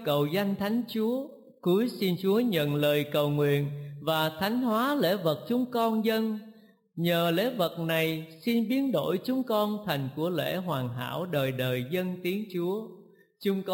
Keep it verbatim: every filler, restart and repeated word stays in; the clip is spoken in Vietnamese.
cầu danh Thánh Chúa, cúi xin Chúa nhận lời cầu nguyện và thánh hóa lễ vật chúng con dâng. Nhờ lễ vật này xin biến đổi chúng con thành của lễ hoàn hảo đời đời dâng tiếng Chúa. Chúng con